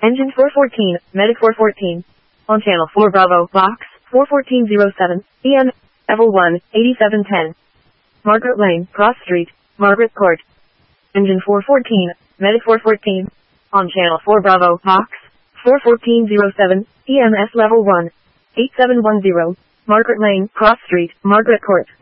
Engine 414, Medic 414. On channel 4 Bravo, box 41407, EM, Level 1, 8710. Margaret Lane, Cross Street, Margaret Court. Engine 414, Medic 414. On channel 4 Bravo, box 41407, EMS Level 1, 8710. Margaret Lane, Cross Street, Margaret Court.